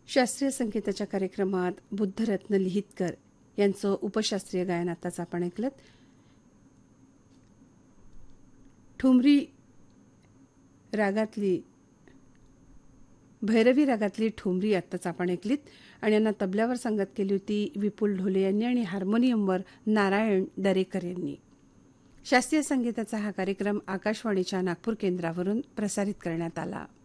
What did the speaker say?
शास्त्रीय संगीताच्या कार्यक्रमात बुद्धरत्न लिहितकर यांचं उपशास्त्रीय गायन आताच आपण ऐकलं. ठुमरी रागातली भैरवी रागातली ठुमरी आत्ताच आपण ऐकलीत आणि यांना तबल्यावर संगत केली होती विपुल ढोले यांनी आणि हार्मोनियमवर नारायण दरेकर यांनी. शास्त्रीय संगीताचा हा कार्यक्रम आकाशवाणीच्या नागपूर केंद्रावरून प्रसारित करण्यात आला.